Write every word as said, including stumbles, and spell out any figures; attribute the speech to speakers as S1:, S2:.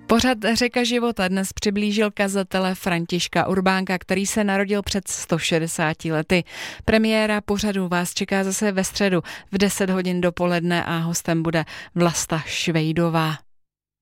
S1: Pořad Řeka života dnes přiblížil kazatele Františka Urbánka, který se narodil před sto šedesáti lety. Premiéra pořadu vás čeká zase ve středu v deset hodin dopoledne a hostem bude Vlasta Švejdová.